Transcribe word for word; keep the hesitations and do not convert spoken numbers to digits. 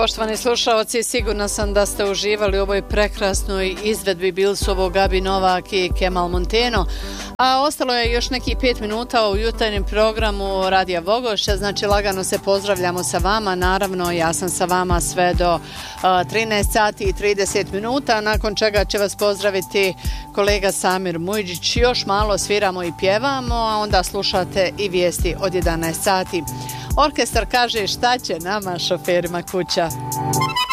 Poštovani slušalci, sigurna sam da ste uživali u ovoj prekrasnoj izvedbi. Bili su ovo Gabi Novak i Kemal Monteno. A ostalo je još neki pet minuta u jutarnjem programu Radija Vogošća, znači lagano se pozdravljamo sa vama. Naravno, ja sam sa vama sve do uh, trinaest sati i trideset minuta, nakon čega će vas pozdraviti kolega Samir Mujđić. Još malo sviramo i pjevamo, a onda slušate i vijesti od jedanaest sati. Orkestar kaže šta će nama šoferima kuća.